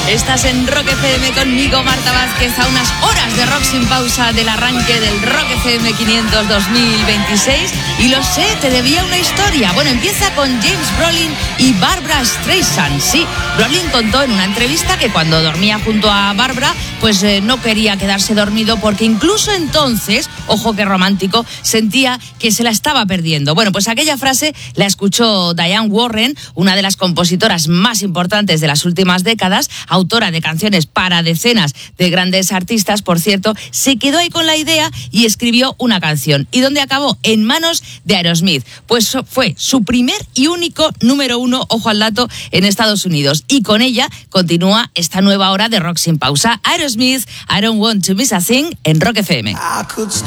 Estás en Rock FM conmigo, Marta Vázquez, a unas horas de Rock Sin Pausa del arranque del Rock FM 500 2026. Y lo sé, te debía una historia. Bueno, empieza con James Brolin y Barbra Streisand. Sí, Brolin contó en una entrevista que cuando dormía junto a Barbra, pues no quería quedarse dormido porque incluso entonces, ojo que romántico, sentía que se la estaba perdiendo. Bueno, pues aquella frase la escuchó Diane Warren, una de las compositoras más importantes de las últimas décadas, autora de canciones para decenas de grandes artistas, por cierto, se quedó ahí con la idea y escribió una canción. ¿Y dónde acabó? En manos de Aerosmith. Pues fue su primer y único número 1, ojo al dato, en Estados Unidos. Y con ella continúa esta nueva hora de Rock Sin Pausa. Aerosmith, I Don't Want to Miss a Thing, en Rock FM.